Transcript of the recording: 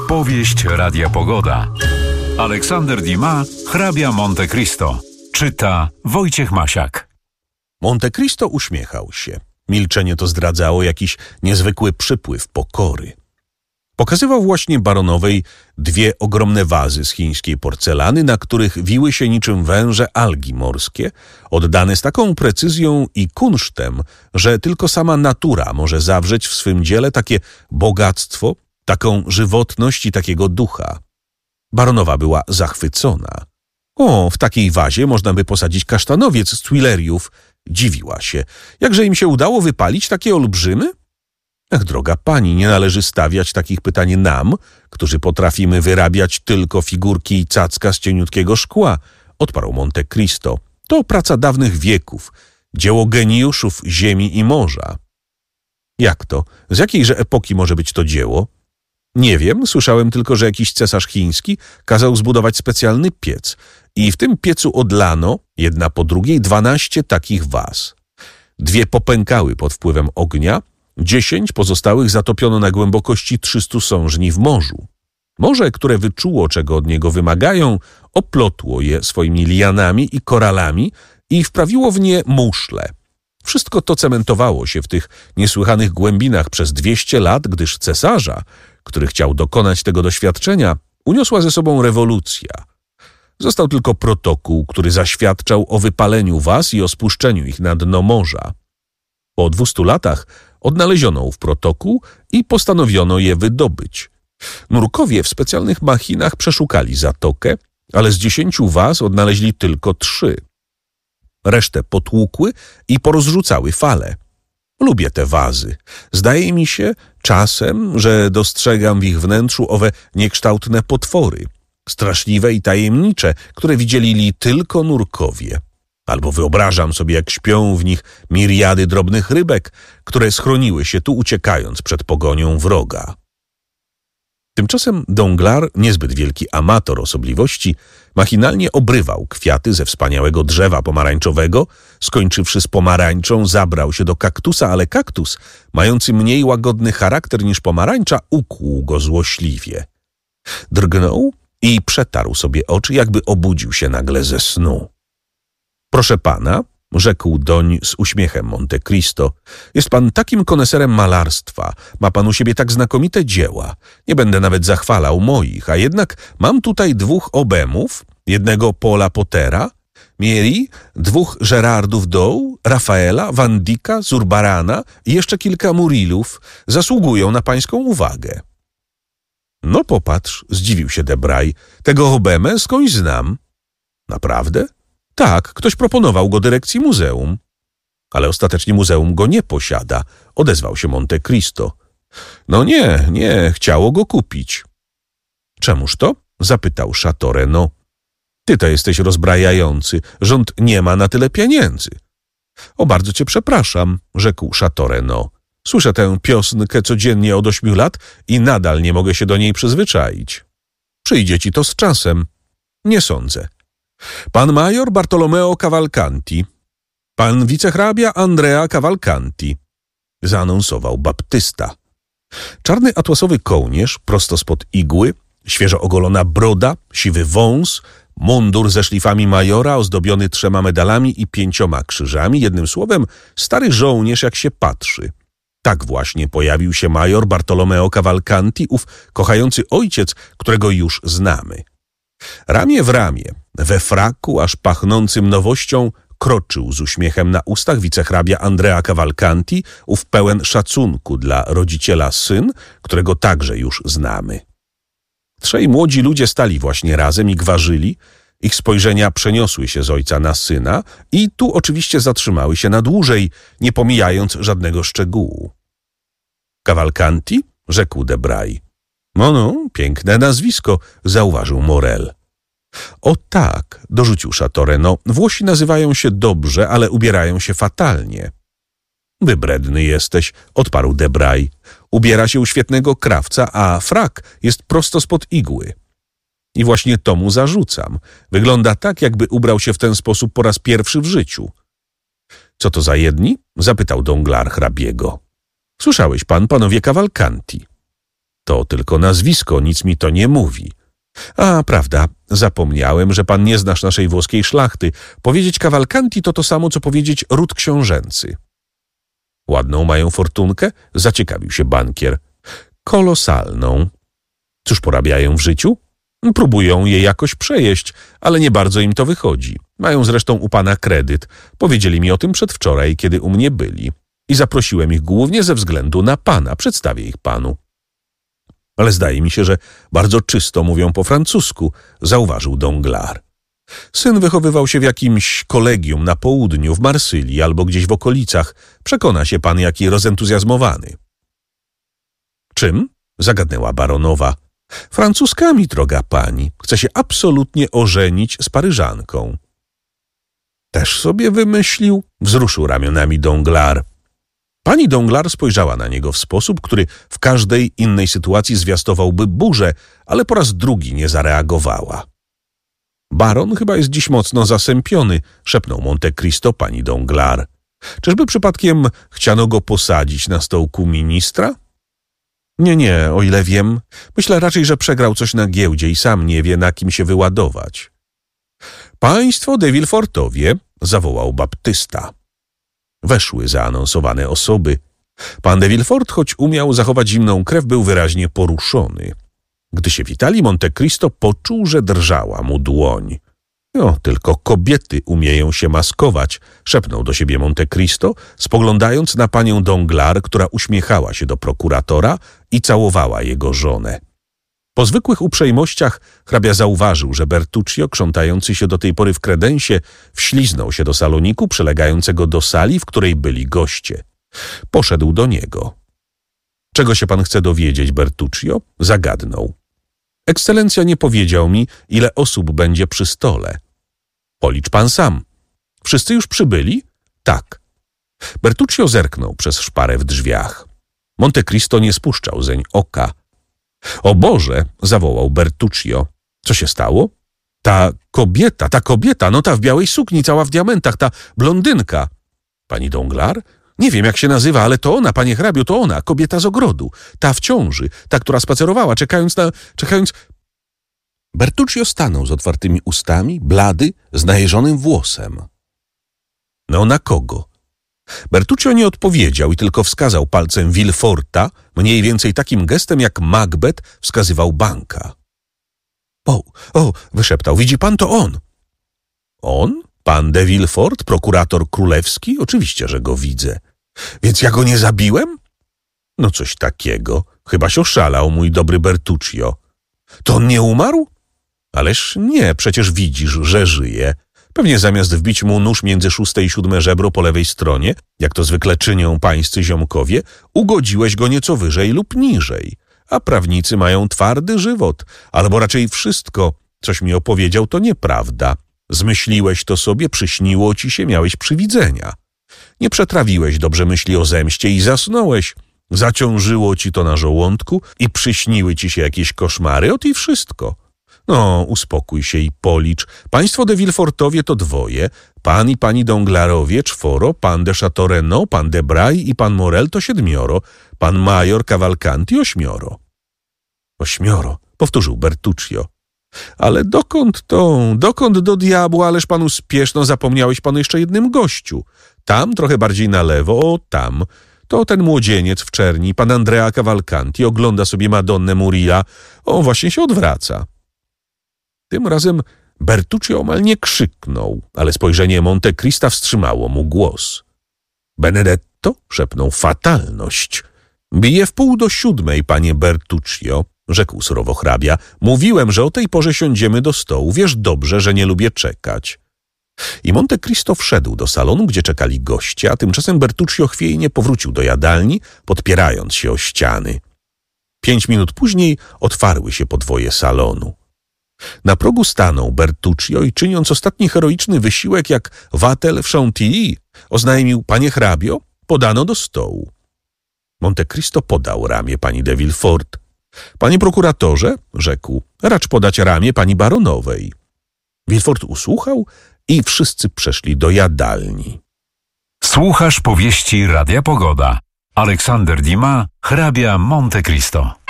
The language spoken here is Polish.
Powieść Radia Pogoda. Aleksander Dumas, Hrabia Monte Cristo. Czyta Wojciech Masiak. Monte Cristo uśmiechał się. Milczenie to zdradzało jakiś niezwykły przypływ pokory. Pokazywał właśnie baronowej dwie ogromne wazy z chińskiej porcelany, na których wiły się niczym węże algi morskie, oddane z taką precyzją i kunsztem, że tylko sama natura może zawrzeć w swym dziele takie bogactwo, taką żywotność i takiego ducha. Baronowa była zachwycona. O, w takiej wazie można by posadzić kasztanowiec z Tuileriów. Dziwiła się. Jakże im się udało wypalić takie olbrzymy? Ach, droga pani, nie należy stawiać takich pytań nam, którzy potrafimy wyrabiać tylko figurki i cacka z cieniutkiego szkła, odparł Monte Cristo. To praca dawnych wieków, dzieło geniuszów ziemi i morza. Jak to? Z jakiejże epoki może być to dzieło? Nie wiem, słyszałem tylko, że jakiś cesarz chiński kazał zbudować specjalny piec i w tym piecu odlano, jedna po drugiej, 12 takich waz. 2 popękały pod wpływem ognia, 10 pozostałych zatopiono na głębokości 300 sążni w morzu. Morze, które wyczuło, czego od niego wymagają, oplotło je swoimi lianami i koralami i wprawiło w nie muszle. Wszystko to cementowało się w tych niesłychanych głębinach przez 200 lat, gdyż cesarza, który chciał dokonać tego doświadczenia, uniosła ze sobą rewolucja. Został tylko protokół, który zaświadczał o wypaleniu waz i o spuszczeniu ich na dno morza. Po 200 latach odnaleziono ów protokół i postanowiono je wydobyć. Nurkowie w specjalnych machinach przeszukali zatokę, ale z 10 waz odnaleźli tylko 3. Resztę potłukły i porozrzucały fale. Lubię te wazy. Zdaje mi się czasem, że dostrzegam w ich wnętrzu owe niekształtne potwory, straszliwe i tajemnicze, które widzieli tylko nurkowie. Albo wyobrażam sobie, jak śpią w nich miriady drobnych rybek, które schroniły się tu, uciekając przed pogonią wroga. Tymczasem Danglars, niezbyt wielki amator osobliwości, machinalnie obrywał kwiaty ze wspaniałego drzewa pomarańczowego. Skończywszy z pomarańczą, zabrał się do kaktusa, ale kaktus, mający mniej łagodny charakter niż pomarańcza, ukłuł go złośliwie. Drgnął i przetarł sobie oczy, jakby obudził się nagle ze snu. Proszę pana, rzekł doń z uśmiechem Monte Cristo, jest pan takim koneserem malarstwa, ma pan u siebie tak znakomite dzieła. Nie będę nawet zachwalał moich, a jednak mam tutaj 2 obemów, jednego Paula Pottera, Mieri, 2 Gerardów Dow, Rafaela, Van Dycka, Zurbarana i jeszcze kilka Murilów. Zasługują na pańską uwagę. No popatrz, zdziwił się Debray, tego obemę skądś znam. Naprawdę? Tak, ktoś proponował go dyrekcji muzeum. Ale ostatecznie muzeum go nie posiada, odezwał się Monte Cristo. No nie, chciało go kupić. Czemuż to? Zapytał Chateau Renaud. Ty to jesteś rozbrajający, rząd nie ma na tyle pieniędzy. O, bardzo cię przepraszam, rzekł Chateau Renaud. Słyszę tę piosenkę codziennie od 8 lat i nadal nie mogę się do niej przyzwyczaić. Przyjdzie ci to z czasem. Nie sądzę. Pan major Bartolomeo Cavalcanti, pan wicehrabia Andrea Cavalcanti, zaanonsował baptysta. Czarny atłasowy kołnierz prosto spod igły, świeżo ogolona broda, siwy wąs, mundur ze szlifami majora ozdobiony 3 medalami i 5 krzyżami, jednym słowem stary żołnierz jak się patrzy. Tak właśnie pojawił się major Bartolomeo Cavalcanti, ów kochający ojciec, którego już znamy. Ramię w ramię, we fraku aż pachnącym nowością, kroczył z uśmiechem na ustach wicehrabia Andrea Cavalcanti, ów pełen szacunku dla rodziciela syn, którego także już znamy. 3 młodzi ludzie stali właśnie razem i gwarzyli. Ich spojrzenia przeniosły się z ojca na syna i tu oczywiście zatrzymały się na dłużej, nie pomijając żadnego szczegółu. Cavalcanti? Rzekł Debray. No, piękne nazwisko, zauważył Morel. O tak, dorzucił Chateau Renaud, Włosi nazywają się dobrze, ale ubierają się fatalnie. Wybredny jesteś, odparł Debray. Ubiera się u świetnego krawca, a frak jest prosto spod igły. I właśnie to mu zarzucam. Wygląda tak, jakby ubrał się w ten sposób po raz pierwszy w życiu. Co to za jedni? Zapytał Danglars hrabiego. Słyszałeś pan, panowie Cavalcanti. To tylko nazwisko, nic mi to nie mówi. A, prawda, zapomniałem, że pan nie znasz naszej włoskiej szlachty. Powiedzieć Cavalcanti to samo, co powiedzieć ród książęcy. Ładną mają fortunkę? Zaciekawił się bankier. Kolosalną. Cóż porabiają w życiu? Próbują je jakoś przejeść, ale nie bardzo im to wychodzi. Mają zresztą u pana kredyt. Powiedzieli mi o tym przedwczoraj, kiedy u mnie byli. I zaprosiłem ich głównie ze względu na pana. Przedstawię ich panu. Ale zdaje mi się, że bardzo czysto mówią po francusku, zauważył Danglars. Syn wychowywał się w jakimś kolegium na południu, w Marsylii albo gdzieś w okolicach. Przekona się pan, jaki rozentuzjazmowany. Czym? Zagadnęła baronowa. Francuskami, droga pani. Chce się absolutnie ożenić z Paryżanką. Też sobie wymyślił? Wzruszył ramionami Danglars. Pani Danglars spojrzała na niego w sposób, który w każdej innej sytuacji zwiastowałby burzę, ale po raz drugi nie zareagowała. Baron chyba jest dziś mocno zasępiony, szepnął Monte Cristo pani Danglars. Czyżby przypadkiem chciano go posadzić na stołku ministra? Nie, o ile wiem. Myślę raczej, że przegrał coś na giełdzie i sam nie wie, na kim się wyładować. Państwo de Villefortowie, zawołał baptysta. Weszły zaanonsowane osoby. Pan de Villefort, choć umiał zachować zimną krew, był wyraźnie poruszony. Gdy się witali, Monte Cristo poczuł, że drżała mu dłoń. Tylko kobiety umieją się maskować, szepnął do siebie Monte Cristo, spoglądając na panią Danglars, która uśmiechała się do prokuratora i całowała jego żonę. Po zwykłych uprzejmościach hrabia zauważył, że Bertuccio, krzątający się do tej pory w kredensie, wśliznął się do saloniku przylegającego do sali, w której byli goście. Poszedł do niego. Czego się pan chce dowiedzieć, Bertuccio? Zagadnął. Ekscelencja nie powiedział mi, ile osób będzie przy stole. Policz pan sam. Wszyscy już przybyli? Tak. Bertuccio zerknął przez szparę w drzwiach. Monte Cristo nie spuszczał zeń oka. O Boże, zawołał Bertuccio. Co się stało? Ta kobieta, ta w białej sukni, cała w diamentach, ta blondynka. Pani Danglars? Nie wiem, jak się nazywa, ale to ona, panie hrabio, to ona, kobieta z ogrodu. Ta w ciąży, ta, która spacerowała, czekając... Bertuccio stanął z otwartymi ustami, blady, z najeżonym włosem. No na kogo? Bertuccio nie odpowiedział i tylko wskazał palcem Villeforta, mniej więcej takim gestem, jak Macbeth wskazywał banka. Wyszeptał, widzi pan, to on. On? Pan de Villefort, prokurator królewski? Oczywiście, że go widzę. Więc ja go nie zabiłem? No coś takiego. Chybaś oszalał, mój dobry Bertuccio. To on nie umarł? Ależ nie, przecież widzisz, że żyje. Pewnie zamiast wbić mu nóż między 6. i 7. żebro po lewej stronie, jak to zwykle czynią pańscy ziomkowie, ugodziłeś go nieco wyżej lub niżej. A prawnicy mają twardy żywot, albo raczej wszystko, coś mi opowiedział, to nieprawda. Zmyśliłeś to sobie, przyśniło ci się, miałeś przywidzenia. Nie przetrawiłeś dobrze myśli o zemście i zasnąłeś. Zaciążyło ci to na żołądku i przyśniły ci się jakieś koszmary, ot i wszystko. No, uspokój się i policz. Państwo de Villefortowie to 2, pan i pani Danglarowie 4, pan de Chateaurenaud, pan de Bray i pan Morel to 7, pan major Cavalcanti 8. 8, powtórzył Bertuccio. Ale dokąd do diabła, ależ panu spieszno, zapomniałeś panu jeszcze jednym gościu. Tam, trochę bardziej na lewo, tam, to ten młodzieniec w czerni, pan Andrea Cavalcanti, ogląda sobie Madonnę Murillo, właśnie się odwraca. Tym razem Bertuccio omal nie krzyknął, ale spojrzenie Monte Crista wstrzymało mu głos. Benedetto, szepnął, fatalność. Bije w 6:30, panie Bertuccio, rzekł surowo hrabia. Mówiłem, że o tej porze siądziemy do stołu. Wiesz dobrze, że nie lubię czekać. I Monte Cristo wszedł do salonu, gdzie czekali goście, a tymczasem Bertuccio chwiejnie powrócił do jadalni, podpierając się o ściany. 5 minut później otwarły się podwoje salonu. Na progu stanął Bertuccio i czyniąc ostatni heroiczny wysiłek jak Watel w Chantilly, oznajmił: panie hrabio, podano do stołu. Monte Cristo podał ramię pani de Villefort. Panie prokuratorze, rzekł, racz podać ramię pani baronowej. Villefort usłuchał i wszyscy przeszli do jadalni. Słuchasz powieści Radia Pogoda. Aleksander Dumas, hrabia Monte Cristo.